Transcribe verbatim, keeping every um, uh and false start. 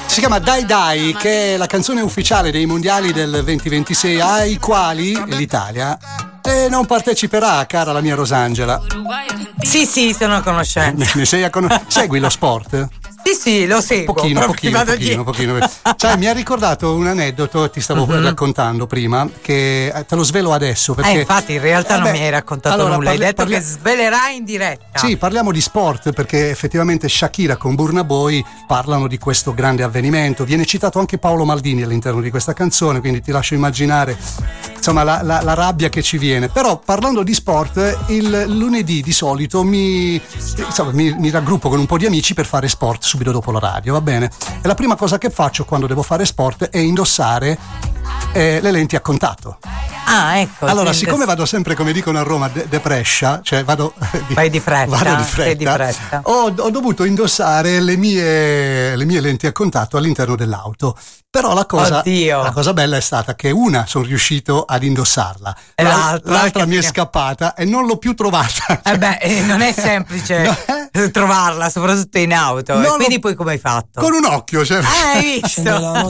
Si chiama Dai Dai, che è la canzone ufficiale dei mondiali del duemilaventisei, ai quali l'Italia eh, non parteciperà, cara la mia Rosangela. Sì, sì, sono a conoscenza. Ne sei a con- Segui lo sport? Sì, sì, lo seguo. Pochino, pochino, pochino, pochino. Cioè, mi ha ricordato un aneddoto, ti stavo mm-hmm. raccontando prima, che te lo svelo adesso. Perché, eh, infatti, in realtà eh, non beh, mi hai raccontato allora, nulla. Parli- hai detto parli- che svelerai in diretta. Sì, parliamo di sport, perché effettivamente Shakira con Burna Boy parlano di questo grande avvenimento. Viene citato anche Paolo Maldini all'interno di questa canzone, quindi ti lascio immaginare, insomma, la, la, la rabbia che ci viene. Però, parlando di sport, il lunedì di solito mi, insomma, mi, mi raggruppo con un po' di amici per fare sport subito dopo la radio, va bene? E la prima cosa che faccio quando devo fare sport è indossare eh, le lenti a contatto. Ah, ecco. Allora, siccome vado sempre, come dicono a Roma, de, de prescia, cioè vado di, Vai di fretta, vado di fretta, di fretta. Ho, ho dovuto indossare le mie, le mie lenti a contatto all'interno dell'auto. Però la cosa, la cosa bella è stata che una sono riuscito ad indossarla, e l'altra, l'altra mi è fine... scappata e non l'ho più trovata. Eh beh, eh, non è semplice no, eh? trovarla, soprattutto in auto. Non e quindi lo... poi come hai fatto? Con un occhio, cioè. Ah, hai visto?